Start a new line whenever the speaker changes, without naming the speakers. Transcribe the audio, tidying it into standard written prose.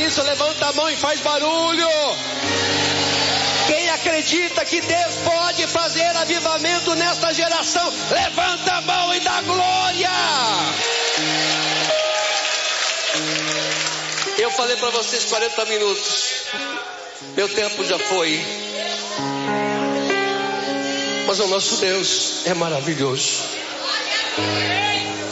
nisso, levanta a mão e faz barulho. Quem acredita que Deus pode fazer avivamento nesta geração, levanta a mão e dá glória. Eu falei para vocês 40 minutos. Meu tempo já foi. Mas o nosso Deus é maravilhoso.